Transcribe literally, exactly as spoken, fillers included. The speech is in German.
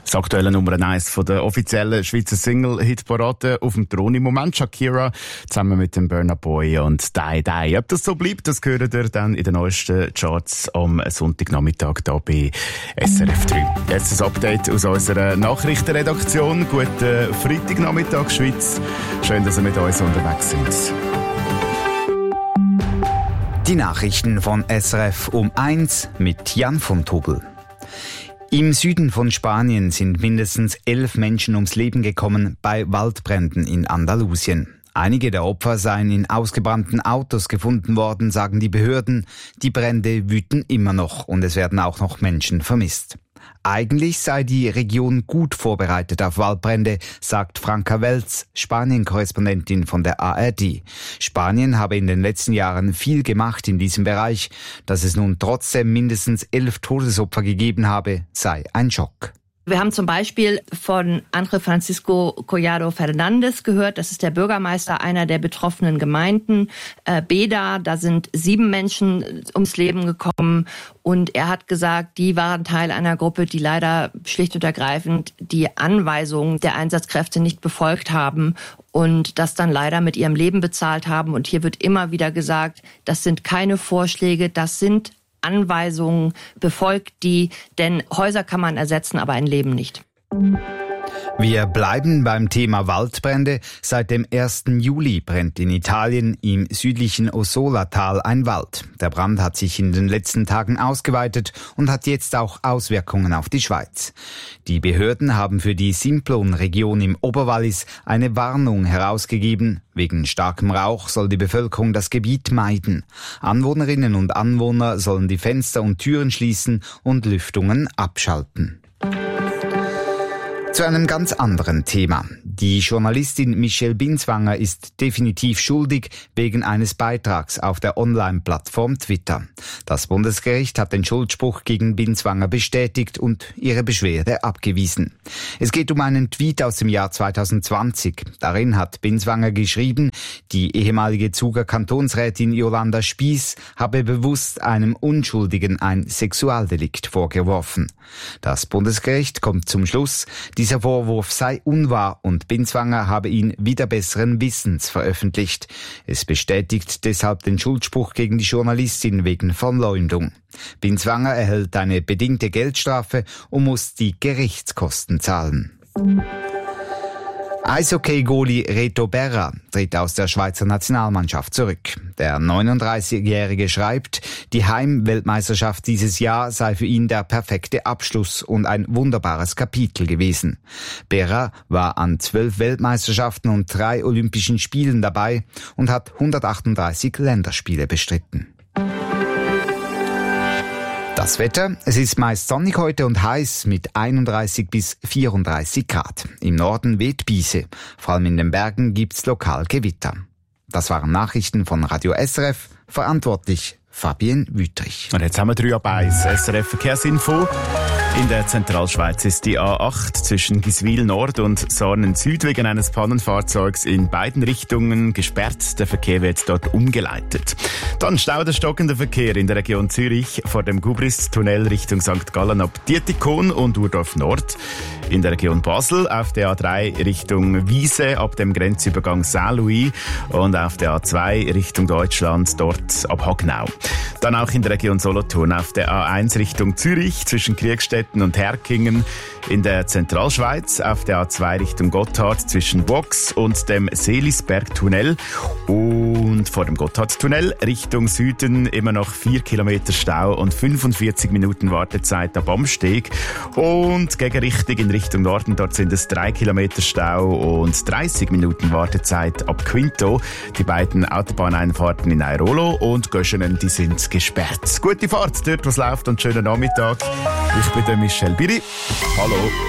Das aktuelle Nummer eins von der offiziellen Schweizer Single-Hit-Parade auf dem Thron im Moment. Shakira zusammen mit dem Burna Boy und Die Die. Ob das so bleibt, das hören ihr dann in den neuesten Charts am Sonntagnachmittag hier bei S R F drei. Jetzt ein Update aus unserer Nachrichtenredaktion. Guten Freitagnachmittag, Schweiz. Schön, dass ihr mit uns unterwegs sind. Die Nachrichten von S R F um eins mit Jan von Tobel. Im Süden von Spanien sind mindestens elf Menschen ums Leben gekommen bei Waldbränden in Andalusien. Einige der Opfer seien in ausgebrannten Autos gefunden worden, sagen die Behörden. Die Brände wüten immer noch und es werden auch noch Menschen vermisst. Eigentlich sei die Region gut vorbereitet auf Waldbrände, sagt Franka Welz, Spanien-Korrespondentin von der A R D. Spanien habe in den letzten Jahren viel gemacht in diesem Bereich. Dass es nun trotzdem mindestens elf Todesopfer gegeben habe, sei ein Schock. Wir haben zum Beispiel von Ángel Francisco Collado Fernández gehört. Das ist der Bürgermeister einer der betroffenen Gemeinden. Äh, Beda, da sind sieben Menschen ums Leben gekommen. Und er hat gesagt, die waren Teil einer Gruppe, die leider schlicht und ergreifend die Anweisungen der Einsatzkräfte nicht befolgt haben und das dann leider mit ihrem Leben bezahlt haben. Und hier wird immer wieder gesagt, das sind keine Vorschläge, das sind Anweisungen, befolgt die, denn Häuser kann man ersetzen, aber ein Leben nicht. Wir bleiben beim Thema Waldbrände. Seit dem ersten Juli brennt in Italien im südlichen Ossola-Tal ein Wald. Der Brand hat sich in den letzten Tagen ausgeweitet und hat jetzt auch Auswirkungen auf die Schweiz. Die Behörden haben für die Simplon-Region im Oberwallis eine Warnung herausgegeben. Wegen starkem Rauch soll die Bevölkerung das Gebiet meiden. Anwohnerinnen und Anwohner sollen die Fenster und Türen schließen und Lüftungen abschalten. Zu einem ganz anderen Thema. Die Journalistin Michelle Binswanger ist definitiv schuldig wegen eines Beitrags auf der Online-Plattform Twitter. Das Bundesgericht hat den Schuldspruch gegen Binswanger bestätigt und ihre Beschwerde abgewiesen. Es geht um einen Tweet aus dem Jahr zwanzig zwanzig. Darin hat Binswanger geschrieben, die ehemalige Zuger Kantonsrätin Jolanda Spiess habe bewusst einem Unschuldigen ein Sexualdelikt vorgeworfen. Das Bundesgericht kommt zum Schluss, dieser Vorwurf sei unwahr und Binswanger habe ihn wider besseren Wissens veröffentlicht. Es bestätigt deshalb den Schuldspruch gegen die Journalistin wegen Verleumdung. Binswanger erhält eine bedingte Geldstrafe und muss die Gerichtskosten zahlen. Eishockey-Goalie Reto Berra tritt aus der Schweizer Nationalmannschaft zurück. Der neununddreißigjährige schreibt, die Heim-Weltmeisterschaft dieses Jahr sei für ihn der perfekte Abschluss und ein wunderbares Kapitel gewesen. Berra war an zwölf Weltmeisterschaften und drei Olympischen Spielen dabei und hat hundertachtunddreißig Länderspiele bestritten. Das Wetter, es ist meist sonnig heute und heiß mit einunddreißig bis vierunddreißig Grad. Im Norden weht Biese. Vor allem in den Bergen gibt's lokal Gewitter. Das waren Nachrichten von Radio S R F, verantwortlich Fabienne Wüthrich. Und jetzt haben wir drei ab eins. S R F Verkehrsinfo. In der Zentralschweiz ist die A acht zwischen Giswil Nord und Sarnen Süd wegen eines Pannenfahrzeugs in beiden Richtungen gesperrt. Der Verkehr wird dort umgeleitet. Dann staut der stockende Verkehr in der Region Zürich vor dem Gubrist-Tunnel Richtung Sankt Gallen ab Dietikon und Urdorf Nord. In der Region Basel auf der A drei Richtung Wiese ab dem Grenzübergang Saint-Louis und auf der A zwei Richtung Deutschland dort ab Hagnau. Dann auch in der Region Solothurn auf der A eins Richtung Zürich zwischen Kriegstetten und Herkingen. In der Zentralschweiz auf der A zwei Richtung Gotthard zwischen Box und dem Seelisberg-Tunnel. Und vor dem Gotthard-Tunnel Richtung Süden immer noch vier Kilometer Stau und fünfundvierzig Minuten Wartezeit ab Amsteg. Und Gegenrichtung in Richtung Norden, dort sind es drei Kilometer Stau und dreißig Minuten Wartezeit ab Quinto. Die beiden Autobahneinfahrten in Airolo und Göschenen, die sind gesperrt. Gute Fahrt dort, was läuft und schönen Nachmittag. Ich bin der Michel Biri. Hallo.